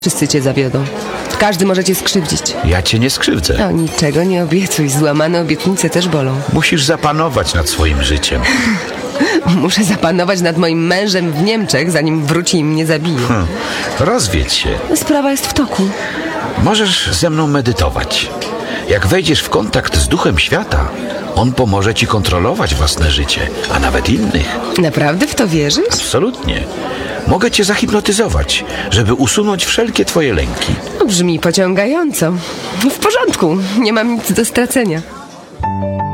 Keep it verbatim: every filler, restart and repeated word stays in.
Wszyscy cię zawiodą. Każdy może cię skrzywdzić. Ja cię nie skrzywdzę. No niczego nie obiecuj. Złamane obietnice też bolą. Musisz zapanować nad swoim życiem. Muszę zapanować nad moim mężem w Niemczech, zanim wróci i mnie zabije. Hm. Rozwiedź się. Sprawa jest w toku. Możesz ze mną medytować. Jak wejdziesz w kontakt z duchem świata, on pomoże ci kontrolować własne życie, a nawet innych. Naprawdę w to wierzysz? Absolutnie. Mogę cię zahipnotyzować, żeby usunąć wszelkie twoje lęki. Brzmi pociągająco. W porządku. Nie mam nic do stracenia.